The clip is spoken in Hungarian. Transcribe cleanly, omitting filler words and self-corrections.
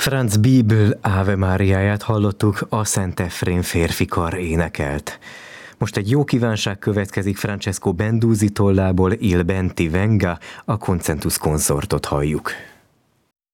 Franz Bibel Ave Máriáját hallottuk, a Szent Efrén férfikar énekelt. Most egy jó kívánság következik Francesco Benduzzi tollából, Il Ben ti venga, a Concentus konzortot halljuk.